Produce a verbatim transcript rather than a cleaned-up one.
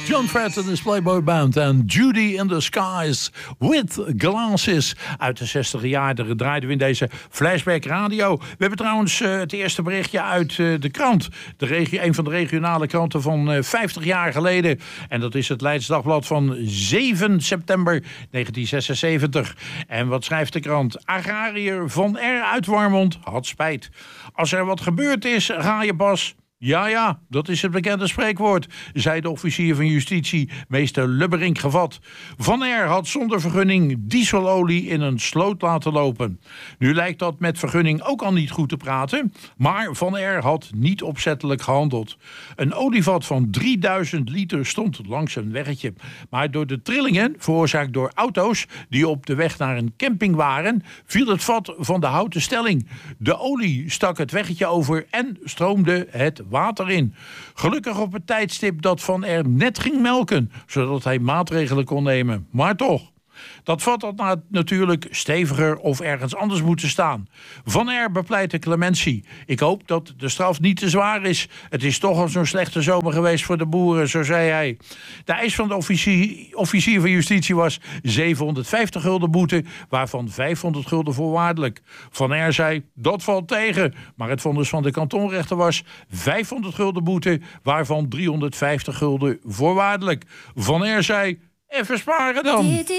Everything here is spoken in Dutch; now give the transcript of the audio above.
John Fred and his Playboy Band en Judy in the Skies with Glasses. Uit de zestig jaren draaiden we in deze Flashback Radio. We hebben trouwens uh, het eerste berichtje uit uh, de krant. De regio, een van de regionale kranten van uh, vijftig jaar geleden. En dat is het Leids Dagblad van zeven september negentien zesenzeventig. En wat schrijft de krant? Agrariër Van R. uit Warmond had spijt. Als er wat gebeurd is, ga je pas... Ja, ja, dat is het bekende spreekwoord, zei de officier van justitie, meester Lubberink gevat. Van R. had zonder vergunning dieselolie in een sloot laten lopen. Nu lijkt dat met vergunning ook al niet goed te praten, maar Van R. had niet opzettelijk gehandeld. Een olievat van drieduizend liter stond langs een weggetje. Maar door de trillingen, veroorzaakt door auto's die op de weg naar een camping waren, viel het vat van de houten stelling. De olie stak het weggetje over en stroomde het water in. Gelukkig op het tijdstip dat Van R. net ging melken, zodat hij maatregelen kon nemen. Maar toch. Dat vat had na- natuurlijk steviger of ergens anders moeten staan. Van R. bepleitte clementie. Ik hoop dat de straf niet te zwaar is. Het is toch al zo'n slechte zomer geweest voor de boeren, zo zei hij. De eis van de officier, officier van justitie was zevenhonderdvijftig gulden boete, waarvan vijfhonderd gulden voorwaardelijk. Van R. zei, dat valt tegen. Maar het vonnis van de kantonrechter was vijfhonderd gulden boete, waarvan driehonderdvijftig gulden voorwaardelijk. Van R. zei, even sparen dan.